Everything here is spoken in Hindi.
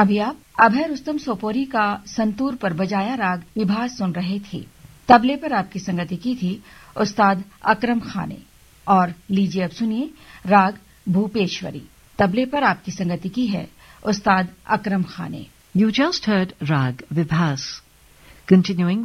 अभी आप अभय रुस्तम सोपोरी का संतूर पर बजाया राग विभास सुन रहे थे। तबले पर आपकी संगति की थी उस्ताद अकरम खान ने। और लीजिए अब सुनिए राग भूपेश्वरी। तबले पर आपकी संगति की है उस्ताद अकरम खान ने। You just heard Rag Vibhas. Continuing